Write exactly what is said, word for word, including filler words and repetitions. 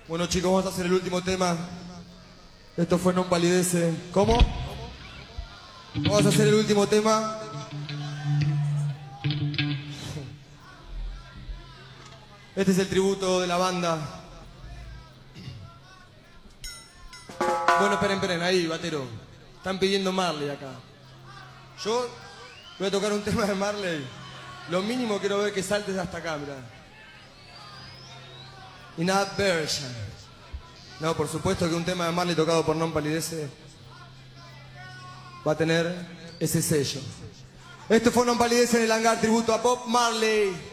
Bueno, chicos, vamos a hacer el último tema. Esto fue Non Palidece. ¿Cómo? Vamos a hacer el último tema. Este es el tributo de la banda. Bueno, esperen, esperen, ahí, batero. Están pidiendo Marley acá. Yo voy a tocar un tema de Marley. Lo mínimo quiero ver que saltes hasta acá, mirá. In that version. No, por supuesto que un tema de Marley tocado por Non Palidece va a tener ese sello. Esto fue Non Palidece en el hangar, tributo a Bob Marley.